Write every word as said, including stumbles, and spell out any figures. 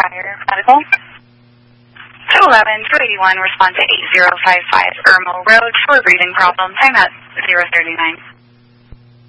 Fire Medical. two eleven, two eighty-one, respond to eight zero five five Irmo Road for breathing problem. Time at zero thirty-nine.